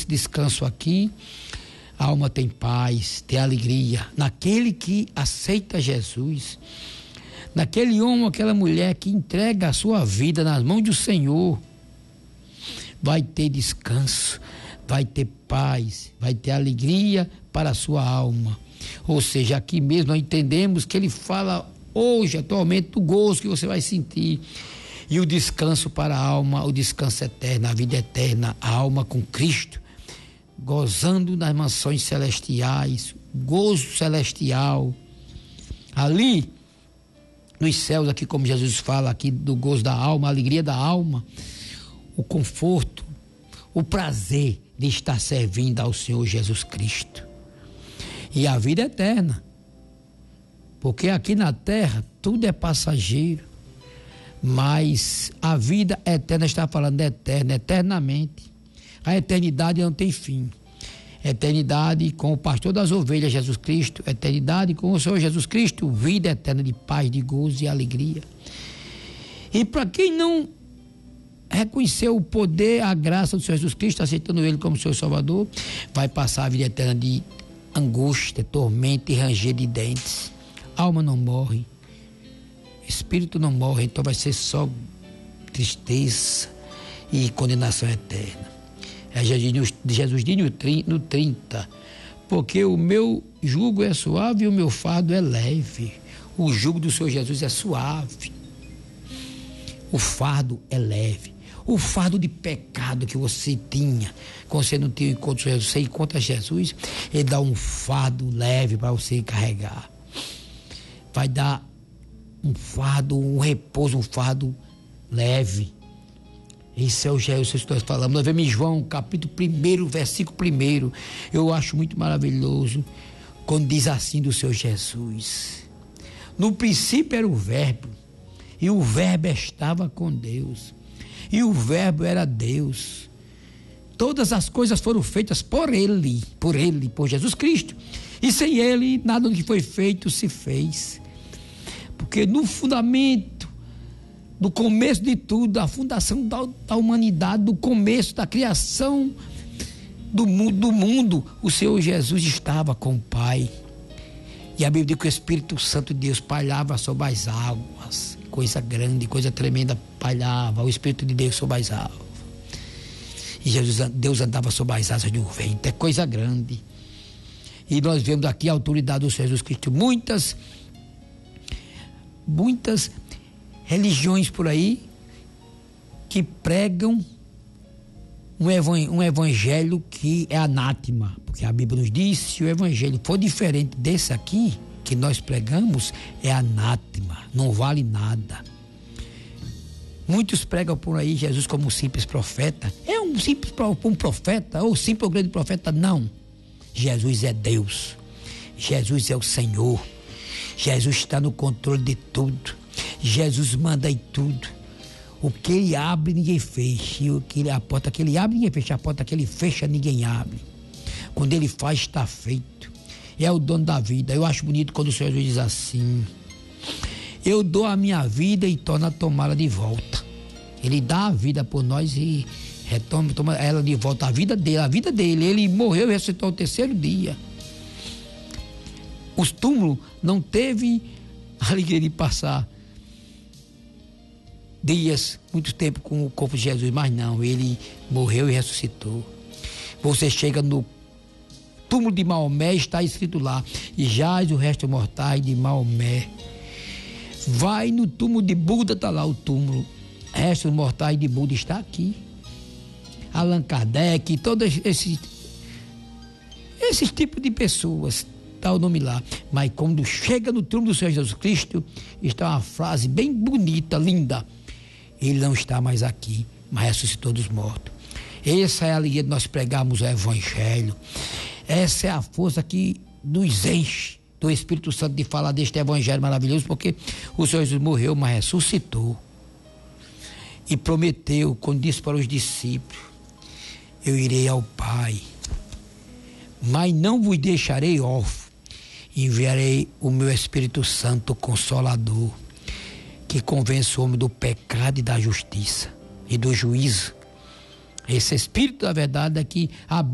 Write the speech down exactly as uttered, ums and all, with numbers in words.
nesse descanso aqui, a alma tem paz, tem alegria. Naquele que aceita Jesus, naquele homem, aquela mulher que entrega a sua vida nas mãos do Senhor, vai ter descanso, vai ter paz, vai ter alegria para a sua alma. Ou seja, aqui mesmo nós entendemos que ele fala hoje, atualmente, do gozo que você vai sentir. E o descanso para a alma, o descanso eterno, a vida eterna, a alma com Cristo, gozando nas mansões celestiais, gozo celestial. Ali, nos céus, aqui como Jesus fala aqui do gozo da alma, a alegria da alma, o conforto, o prazer de estar servindo ao Senhor Jesus Cristo. E a vida eterna. Porque aqui na terra tudo é passageiro. Mas a vida eterna, está falando eterna, eternamente. A eternidade não tem fim. Eternidade com o pastor das ovelhas, Jesus Cristo. Eternidade com o Senhor Jesus Cristo. Vida eterna de paz, de gozo e alegria. E para quem não reconheceu o poder, a graça do Senhor Jesus Cristo, aceitando Ele como seu Salvador, vai passar a vida eterna de angústia, tormento e ranger de dentes. Alma não morre. Espírito não morre, então vai ser só tristeza e condenação eterna. Jesus diz no trinta, porque o meu jugo é suave e o meu fardo é leve. O jugo do Senhor Jesus é suave, o fardo é leve. O fardo de pecado que você tinha, quando você não tinha encontro com Jesus, você encontra Jesus, ele dá um fardo leve para você carregar. Vai dar um fardo, um repouso, um fardo leve. Esse é o Jesus que nós falamos. Nós vemos em João, capítulo primeiro, versículo primeiro. Eu acho muito maravilhoso quando diz assim do Senhor Jesus. No princípio era o Verbo, e o Verbo estava com Deus, e o Verbo era Deus. Todas as coisas foram feitas por Ele, por Ele, por Jesus Cristo. E sem Ele, nada do que foi feito se fez. Porque no fundamento, no começo de tudo, da fundação da, da humanidade, do começo da criação do mundo, do mundo, o Senhor Jesus estava com o Pai. E a Bíblia diz que o Espírito Santo de Deus pairava sobre as águas. Coisa grande, coisa tremenda, pairava o Espírito de Deus sobre as águas. E Jesus, Deus andava sobre as asas do vento. É coisa grande. E nós vemos aqui a autoridade do Senhor Jesus Cristo. Muitas Muitas religiões por aí que pregam um evangelho, um evangelho que é anátema, porque a Bíblia nos diz, se o evangelho for diferente desse aqui que nós pregamos, é anátema, não vale nada. Muitos pregam por aí Jesus como um simples profeta. É um simples um profeta ou simples ou grande profeta? Não. Jesus é Deus. Jesus é o Senhor. Jesus está no controle de tudo. Jesus manda em tudo. O que ele abre, ninguém fecha. E o que ele, a porta que ele abre, ninguém fecha. A porta que ele fecha, ninguém abre. Quando ele faz, está feito. É o dono da vida. Eu acho bonito quando o Senhor Jesus diz assim: eu dou a minha vida e torno a tomá-la de volta. Ele dá a vida por nós e retoma toma ela de volta. A vida dele, a vida dele. Ele morreu e ressuscitou no terceiro dia. Os túmulos não teve a alegria de passar dias, muito tempo com o corpo de Jesus, mas não, ele morreu e ressuscitou. Você chega no túmulo de Maomé, está escrito lá: e jaz o resto mortais de Maomé. Vai no túmulo de Buda, está lá o túmulo. Restos mortais de Buda está aqui. Allan Kardec, todos esses esses tipos de pessoas, está o nome lá. Mas quando chega no túmulo do Senhor Jesus Cristo, está uma frase bem bonita, linda: ele não está mais aqui, mas ressuscitou dos mortos. Essa é a alegria de nós pregarmos o Evangelho. Essa é a força que nos enche do Espírito Santo de falar deste Evangelho maravilhoso, porque o Senhor Jesus morreu, mas ressuscitou. E prometeu, quando disse para os discípulos: eu irei ao Pai, mas não vos deixarei órfãos, enviarei o meu Espírito Santo, o Consolador, que convence o homem do pecado e da justiça e do juízo. Esse Espírito da verdade é que a